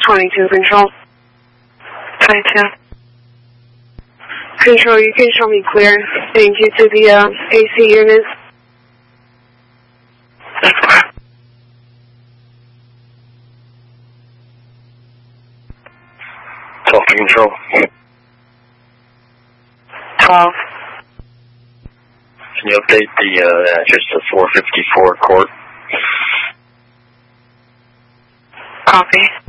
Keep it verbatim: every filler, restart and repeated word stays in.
twenty-two, control. twenty-two. Control, you can show me clear. Thank you to the uh, A C unit. twelve to control. twelve. Can you update the uh, address to four fifty-four Court? Copy.